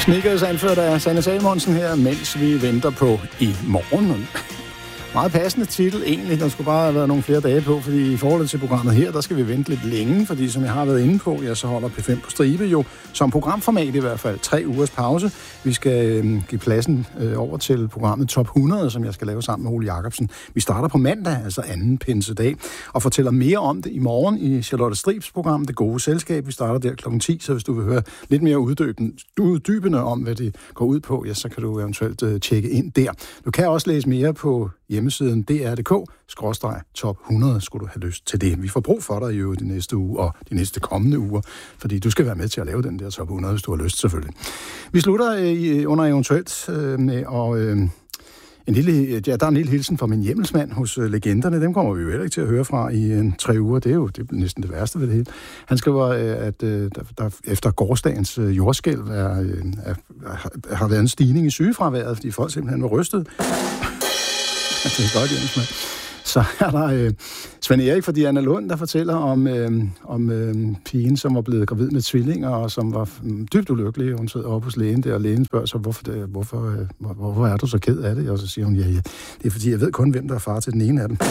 Sneakers anført af Sanne Salomonsen her, mens vi venter på i morgen. Meget passende titel egentlig. Der skulle bare have været nogle flere dage på, fordi i forhold til programmet her, der skal vi vente lidt længe, fordi som jeg har været inde på, så holder P5 på stribe jo som programformat i hvert fald 3 ugers pause. Vi skal give pladsen over til programmet Top 100, som jeg skal lave sammen med Ole Jacobsen. Vi starter på mandag, altså anden pinsedag, og fortæller mere om det i morgen i Charlotte Stribs program Det Gode Selskab. Vi starter der kl. 10, så hvis du vil høre lidt mere uddybende om, hvad det går ud på, så kan du eventuelt tjekke ind der. Du kan også læse mere på hjemmesiden dr.dk/top 100, skulle du have lyst til det. Vi får brug for dig jo de næste uge og de næste kommende uger, fordi du skal være med til at lave den der top 100, hvis du har lyst selvfølgelig. Vi slutter under eventuelt med der er en lille hilsen fra min hjemmelsmand hos legenderne. Dem kommer vi jo heller ikke til at høre fra i 3 uger. Det er næsten det værste ved det hele. Han skriver, at der efter gårsdagens jordskælv har været en stigning i sygefraværet, fordi folk simpelthen var rystet. Det er godt, Jens. Så er der Svend Erik fra Diana Lund, der fortæller om pigen, som var blevet gravid med tvillinger, og som var dybt ulykkelig. Hun sidder oppe hos lægen der, og lægen spørger så, hvorfor er du så ked af det? Og så siger hun, ja, det er fordi, jeg ved kun, hvem der er far til den ene af dem.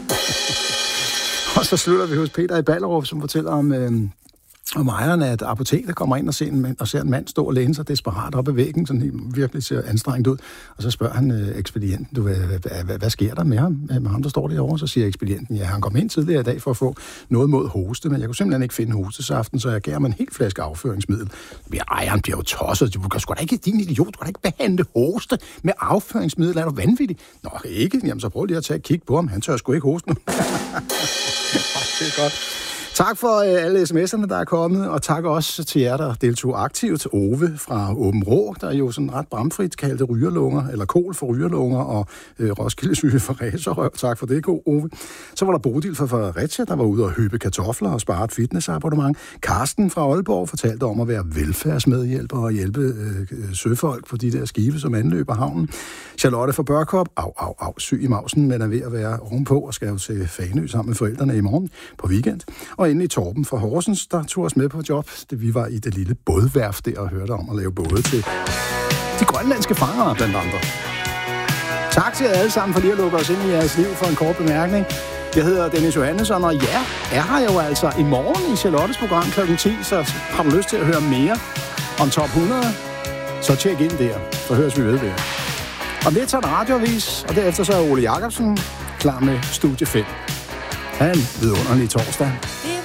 Og så slutter vi hos Peter i Ballerup, som fortæller om ejeren af et apotek, der kommer ind og ser en mand stå og læne sig desperat op ad væggen, sådan helt virkelig ser anstrengt ud. Og så spørger han ekspedienten, hvad sker der med ham, der står derovre? Så siger ekspedienten, ja, han kom ind tidligere i dag for at få noget mod hoste, men jeg kunne simpelthen ikke finde hostesaften, så jeg gav ham en hel flaske afføringsmiddel. Ja, ejeren bliver jo tosset. Du kan sgu da ikke, din idiot, du kan da ikke behandle hoste med afføringsmiddel. Er du vanvittig? Nå, ikke. Jamen, så prøv lige at tage et kig på ham. Han tør sgu ikke hoste nu. Det er godt. Tak for alle sms'erne, der er kommet, og tak også til jer, der deltog aktivt. Ove fra Åben Rå, der er jo sådan ret bramfrit kaldte rygerlunger, eller kol for rygerlunger, og Roskildesyge for ræserøv. Tak for det, Ove. Så var der Bodil fra Fredericia, der var ude og høbe kartofler og spare et fitnessabonnement. Karsten fra Aalborg fortalte om at være velfærdsmedhjælper og hjælpe søfolk på de der skibe, som anløber havnen. Charlotte fra Børkop, syg i mausen, men er ved at være ovenpå og skal jo til Fanø sammen med forældrene i morgen på weekend. Og endelig Torben fra Horsens, der tog os med på job. Vi var i det lille bådværft der og hørte om at lave både til de grønlandske fangere blandt andre. Tak til jer alle sammen for lige at lukke os ind i jeres liv for en kort bemærkning. Jeg hedder Dennis Johannesson, og ja, er her jo altså i morgen i Charlottes program kl. 10, så har du lyst til at høre mere om Top 100, så tjek ind der, så høres vi ved der. Om lidt tager der radioavis, og derefter så er Ole Jacobsen klar med Studie 5. Ha' en vidunderlig torsdag.